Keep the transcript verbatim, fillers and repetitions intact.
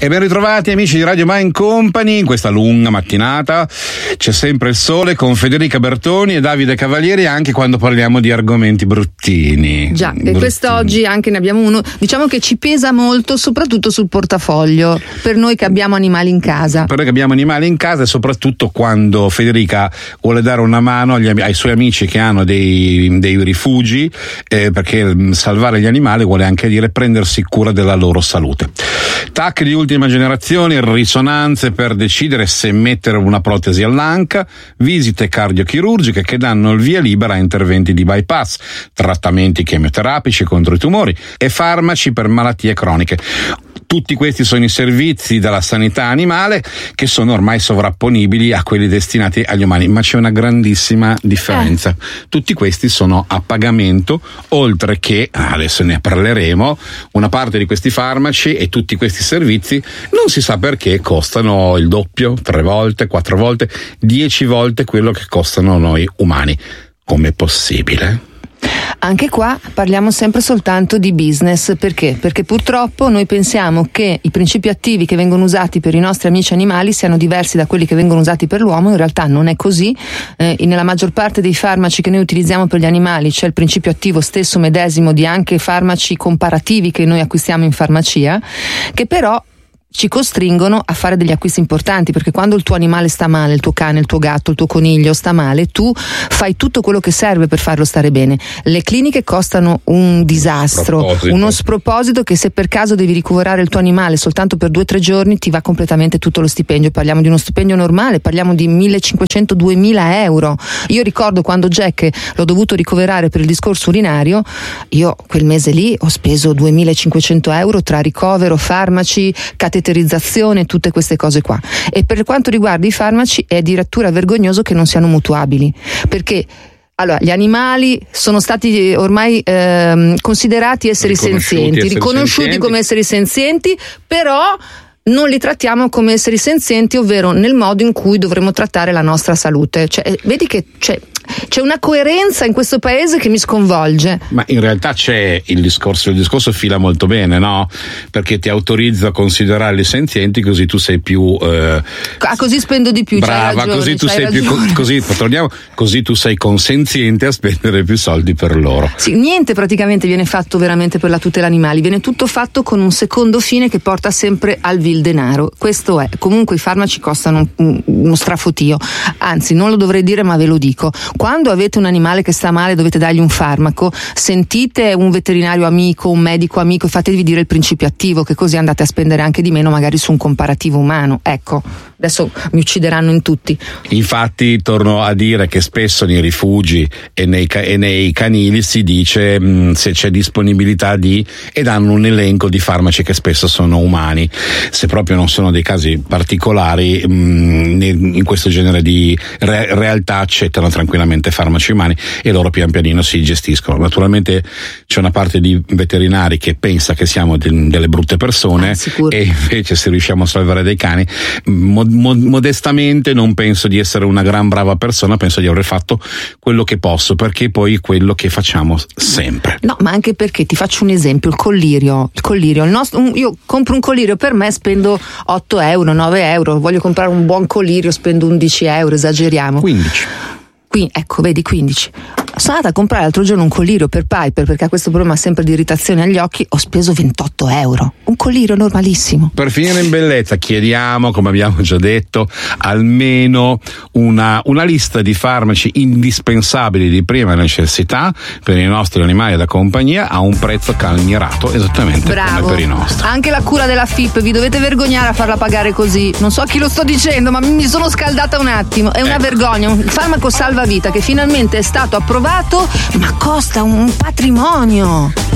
E ben ritrovati amici di Radio Mind Company in questa lunga mattinata. C'è sempre il sole con Federica Bertoni e Davide Cavalieri anche quando parliamo di argomenti bruttini. Già, bruttini. E quest'oggi anche ne abbiamo uno, diciamo che ci pesa molto, soprattutto sul portafoglio, per noi che abbiamo animali in casa. Per noi che abbiamo animali in casa e soprattutto quando Federica vuole dare una mano agli, ai suoi amici che hanno dei, dei rifugi, eh, perché salvare gli animali vuole anche dire prendersi cura della loro salute. Tac di ultima generazione, risonanze per decidere se mettere una protesi all'anca, visite cardiochirurgiche che danno il via libera a interventi di bypass, trattamenti chemioterapici contro i tumori e farmaci per malattie croniche. Tutti questi sono i servizi della sanità animale che sono ormai sovrapponibili a quelli destinati agli umani, ma c'è una grandissima differenza. Eh. Tutti questi sono a pagamento, oltre che, adesso ne parleremo, una parte di questi farmaci e tutti questi servizi non si sa perché costano il doppio, tre volte, quattro volte, dieci volte quello che costano noi umani. Com'è possibile? Anche qua parliamo sempre soltanto di business. Perché? Perché purtroppo noi pensiamo che i principi attivi che vengono usati per i nostri amici animali siano diversi da quelli che vengono usati per l'uomo. In realtà non è così. Eh, nella maggior parte dei farmaci che noi utilizziamo per gli animali c'è il principio attivo stesso medesimo di anche farmaci comparativi che noi acquistiamo in farmacia, che però ci costringono a fare degli acquisti importanti, perché quando il tuo animale sta male, il tuo cane, il tuo gatto, il tuo coniglio sta male, tu fai tutto quello che serve per farlo stare bene. Le cliniche costano un disastro, sproposito. uno sproposito che se per caso devi ricoverare il tuo animale soltanto per due o tre giorni ti va completamente tutto lo stipendio. Parliamo di uno stipendio normale, parliamo di millecinquecento duemila euro. Io ricordo quando Jack l'ho dovuto ricoverare per il discorso urinario, io quel mese lì ho speso duemilacinquecento euro tra ricovero, farmaci, cateterizzazione, tutte queste cose qua. E per quanto riguarda i farmaci è addirittura vergognoso che non siano mutuabili, perché allora gli animali sono stati ormai ehm, considerati esseri riconosciuti senzienti, esseri riconosciuti senzienti. come esseri senzienti, però non li trattiamo come esseri senzienti, ovvero nel modo in cui dovremmo trattare la nostra salute. Cioè, vedi che c'è C'è una coerenza in questo paese che mi sconvolge. Ma in realtà c'è il discorso, il discorso fila molto bene, no? Perché ti autorizza a considerarli senzienti, così tu sei più eh, ah, così spendo di più. Brava, ragione, così tu sei ragione. più così torniamo, così tu sei consenziente a spendere più soldi per loro. Sì, niente praticamente viene fatto veramente per la tutela animali, viene tutto fatto con un secondo fine che porta sempre al vil denaro. Questo è. Comunque i farmaci costano un, uno strafotio. Anzi, non lo dovrei dire, ma ve lo dico. Quando avete un animale che sta male dovete dargli un farmaco, sentite un veterinario amico, un medico amico e fatevi dire il principio attivo, che così andate a spendere anche di meno magari su un comparativo umano. Ecco, adesso mi uccideranno in tutti. Infatti torno a dire che spesso nei rifugi e nei, e nei canili si dice mh, se c'è disponibilità di, e danno un elenco di farmaci che spesso sono umani. Se proprio non sono dei casi particolari, mh, in questo genere di re- realtà accettano tranquillamente farmaci umani e loro pian pianino si gestiscono. Naturalmente c'è una parte di veterinari che pensa che siamo de- delle brutte persone, ah, e invece se riusciamo a salvare dei cani, mo- mo- modestamente non penso di essere una gran brava persona, penso di aver fatto quello che posso, perché poi è quello che facciamo sempre. No, ma anche perché ti faccio un esempio, il collirio, il collirio, il nostro, un, io compro un collirio per me, spendo otto euro, nove euro, voglio comprare un buon collirio, spendo undici euro, esageriamo. quindici. Qui, ecco, vedi, quindici. Sono andata a comprare l'altro giorno un collirio per Piper perché ha questo problema sempre di irritazione agli occhi, ho speso ventotto euro. Un collirio normalissimo. Per finire in bellezza chiediamo, come abbiamo già detto, almeno una, una lista di farmaci indispensabili di prima necessità per i nostri animali da compagnia a un prezzo calmierato, esattamente Bravo. come per i nostri. Anche la cura della F I P, vi dovete vergognare a farla pagare così. Non so a chi lo sto dicendo, ma mi sono scaldata un attimo. È una ecco. vergogna. Un farmaco salvavita che finalmente è stato approvato, ma costa un patrimonio.